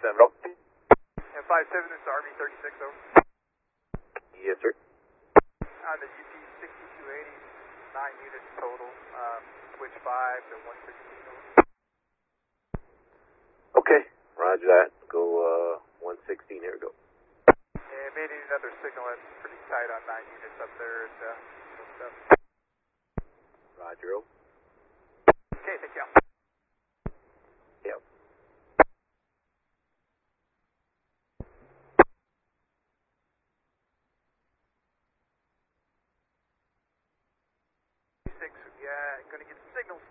57, over. And 57 is Army 36, over. Yes, sir. On the UP 6280, 9 units total, switch 5 to 116, over. Okay, roger that. Go 116, here we go. And may need another signal, that's pretty tight on 9 units up there at stuff. Roger, over. Okay, thank you. Yep. Yeah, gonna get signals